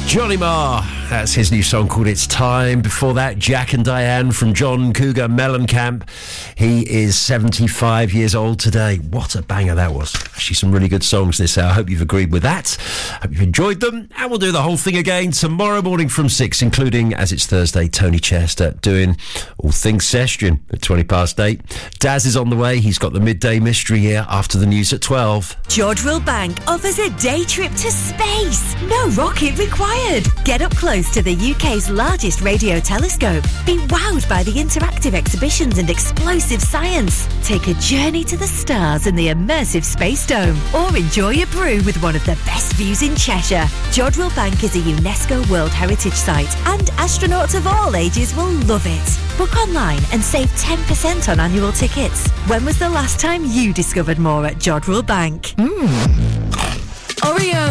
Johnny Marr, that's his new song called It's Time. Before that, Jack and Diane from John Cougar Mellencamp. He is 75 years old today. What a banger that was. Actually, some really good songs this hour. I hope you've agreed with that. Hope you've enjoyed them. And we'll do the whole thing again tomorrow morning from 6, including, as it's Thursday, Tony Chester doing all things Session at 8:20. Daz is on the way. He's got the Midday Mystery here after the news at 12. Jodrell Bank offers a day trip to space. No rocket required. Get up close to the UK's largest radio telescope. Be wowed by the interactive exhibitions and explosive science. Take a journey to the stars in the immersive Space Dome. Or enjoy a brew with one of the best views in Cheshire. Jodrell Bank is a UNESCO World Heritage Site and astronauts of all ages will love it. Book online and save 10% on annual tickets. When was the last time you discovered more at Jodrell Bank? Oreo.